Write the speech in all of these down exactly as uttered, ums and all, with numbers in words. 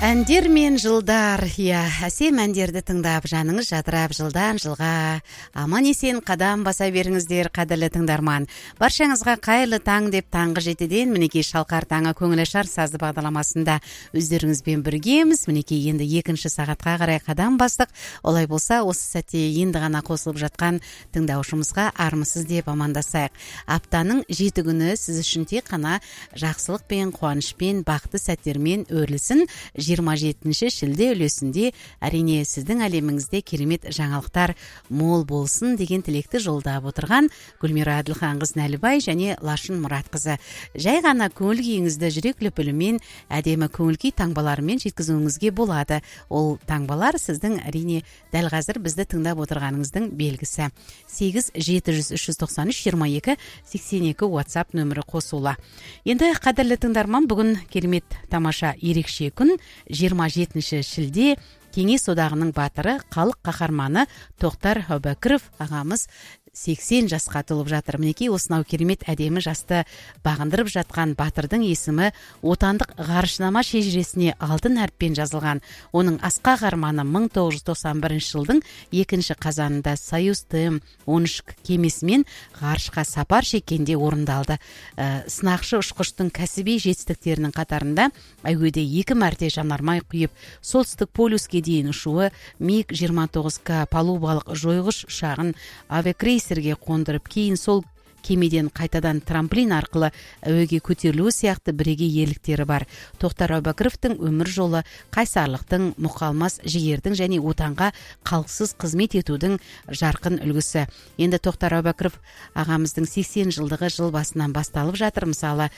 Әндер мен жылдар, иә, әсем әндерді тыңдап, жаныңыз жадырап, жылдан жылға аман есен қадам баса беріңіздер, қадірлі тыңдарман. Баршаңызға қайырлы таң деп таңғы жетіден мінекей Шалқар таңы көңілашар сазды бағдарламасында өздеріңізбен біргеміз. Мінекей енді екінші сағатқа қарай қадам бастық. Олай болса, осы сәтте енді ғана қосылып жатқан тыңдаушымызға армысыз деп амандасайық. Аптаның жеті күні сіз үшін тек қана жақсылықпен, қуанышпен, бақытты сәттермен өрлісін. жиырма жетінші шілде үлесінде әрине сіздің әлеміңізде керемет жаңалықтар мол болсын деген тілекті жолдап отырған Гүлмира Әділханқызы Нәлібай және Лашын Мұратқызы. Жай ғана көңіл күйіңізді жүрек лүпілімен, әдемі көңіл күй таңбаларымен жеткізуіңізге болады. Ол таңбалар сіздің әрине дәл қазір бізді тыңдап отырғаныңыздың белгісі. сегіз жеті жүз үш жүз тоқсан үш жиырма екі сексен екі WhatsApp нөмірі қосулы. Енді қадірлі тыңдарман, бүгін керемет тамаша ерекше күн. жиырма жетінші шілде Кеңес одағының батыры, халық қаһарманы Тоқтар Әубәкіров ағамыз сексен жасқа толып жатыр. Мінекей осынау керемет әдемі жасты бағындырып жатқан батырдың есімі отандық ғарышнама шежіресіне алтын әріппен жазылған. Оның асқақ арманы мың тоғыз жүз тоқсан бірінші жылдың екінші қазанында Союз ТМ он үш кемесімен ғарышқа сапар шеккенде орындалды. Ә, сынақшы ұшқыштың кәсіби жетістіктерінің қатарында әуеде екі мәрте жанармай құйып, солтүстік полюске дейін ұшуы, миг жиырма тоғыз К палубалық жойғыш ұшағын авиакрейсерге қондырып, кейін сол кемеден қайтадан трамплин арқылы әуеге көтерілуі сияқты бірегей ерліктері бар. Тоқтар Әубәкіровтің өмір жолы қайсарлықтың, мұқалмас жігердің және отанға қалықсыз қызмет етудің жарқын үлгісі. Енді Тоқтар Әубәкіров ағамыздың сексен жылдығы жыл басынан басталып жатыр. Мысалы,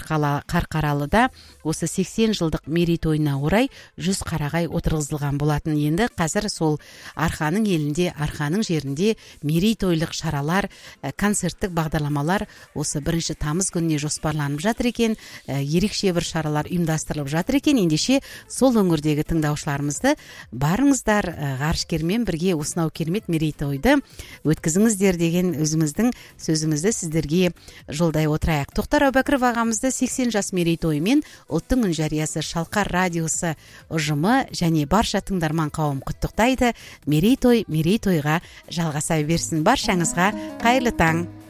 Қарқаралыда осы сексен жылдық мерейтойына орай жүз қарағай отырғызылған болатын. Енді қазір сол Арқаның елінде, Арқаның жерінде мерейтойлық шаралар, концерттік бағдарламалар осы бірінші тамыз күніне жоспарланып жатыр екен. Ерекше бір шаралар ұйымдастырылып жатыр екен. Ендеше сол өңірдегі тыңдаушыларымызды барыңыздар, ғарышкермен бірге осынау керемет мерейтойды өткізіңіздер деген өзіміздің сөзімізді сіздерге жолдай отырайық. Тоқтар Әубәкіров ағамызды сексен жас мерейтойымен ұлттың үн жариясы Шалқар радиосы ұжымы және барша тыңдарман қауым құттықтайды. Мерейтой мерейтойға жалғаса берсін. Баршаңызға қайырлы таң.